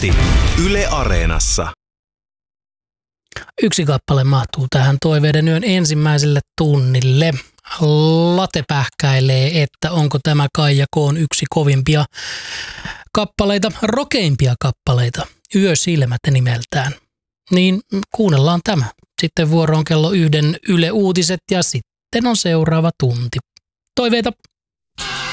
Konsertti Yle Areenassa. Yksi kappale mahtuu tähän Toiveiden yön ensimmäiselle tunnille. Late pähkäilee, että onko tämä Kaija K:n yksi kovimpia kappaleita, rokeimpia kappaleita, Yösilmät nimeltään. Niin kuunnellaan tämä. Sitten vuoroon kello 1 Yle Uutiset ja sitten on seuraava tunti. Toiveita!